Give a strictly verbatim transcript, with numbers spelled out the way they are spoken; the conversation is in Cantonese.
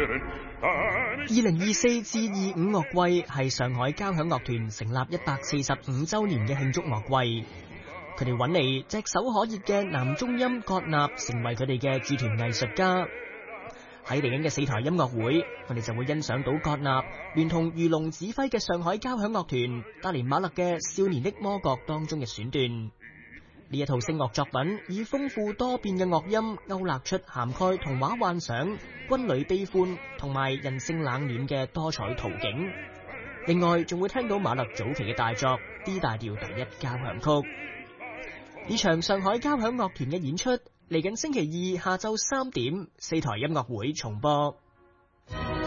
二零二四至二五樂季係上海交響樂團成立一百四十五週年嘅慶祝樂季。佢哋揾嚟炙手可熱嘅男中音葛納成為佢哋嘅駐團藝術家。喺嚟緊嘅四台音樂會，我哋就會欣賞到葛納聯同魚龍指揮嘅上海交響樂團帶嚟馬勒嘅《少年的魔角》當中嘅選段。呢一套聲樂作品以豐富多變嘅樂音勾勒出涵蓋童話幻想、軍旅悲歡同埋人性冷暖嘅多彩圖景。另外仲會聽到馬勒早期嘅大作 D 大調第一交響曲。呢場上海交響樂團嘅演出嚟緊星期二下晝三點四台音樂會重播。